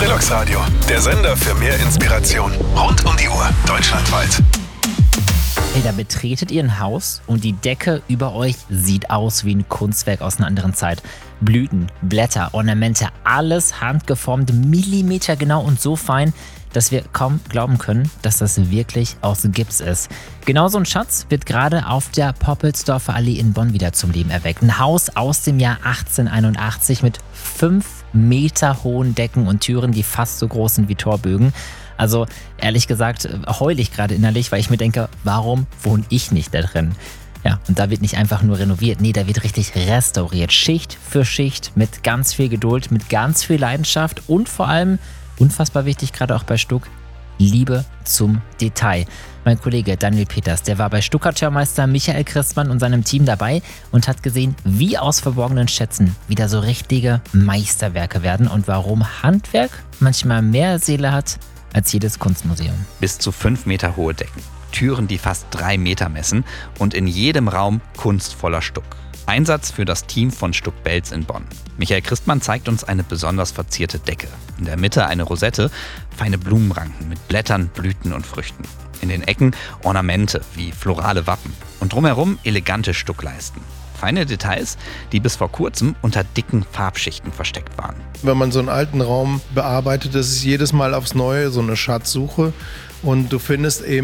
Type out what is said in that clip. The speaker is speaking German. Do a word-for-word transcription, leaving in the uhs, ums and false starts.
Sprilox Radio, der Sender für mehr Inspiration. Rund um die Uhr, deutschlandweit. Ey, da betretet ihr ein Haus und die Decke über euch sieht aus wie ein Kunstwerk aus einer anderen Zeit. Blüten, Blätter, Ornamente, alles handgeformt, millimetergenau und so fein, dass wir kaum glauben können, dass das wirklich aus Gips ist. Genau so ein Schatz wird gerade auf der Poppelsdorfer Allee in Bonn wieder zum Leben erweckt. Ein Haus aus dem Jahr achtzehnhunderteinundachtzig mit fünf Meter hohen Decken und Türen, die fast so groß sind wie Torbögen. Also ehrlich gesagt heule ich gerade innerlich, weil ich mir denke, warum wohne ich nicht da drin? Ja, und da wird nicht einfach nur renoviert, nee, da wird richtig restauriert. Schicht für Schicht mit ganz viel Geduld, mit ganz viel Leidenschaft und vor allem, unfassbar wichtig, gerade auch bei Stuck, Liebe zum Detail. Mein Kollege Daniel Peters, der war bei Stuckateurmeister Michael Christmann und seinem Team dabei und hat gesehen, wie aus verborgenen Schätzen wieder so richtige Meisterwerke werden und warum Handwerk manchmal mehr Seele hat als jedes Kunstmuseum. Bis zu fünf Meter hohe Decken, Türen, die fast drei Meter messen und in jedem Raum kunstvoller Stuck. Einsatz für das Team von Stuck-Belz in Bonn. Michael Christmann zeigt uns eine besonders verzierte Decke. In der Mitte eine Rosette, feine Blumenranken mit Blättern, Blüten und Früchten. In den Ecken Ornamente wie florale Wappen und drumherum elegante Stuckleisten. Feine Details, die bis vor kurzem unter dicken Farbschichten versteckt waren. Wenn man so einen alten Raum bearbeitet, das ist jedes Mal aufs Neue so eine Schatzsuche und du findest eben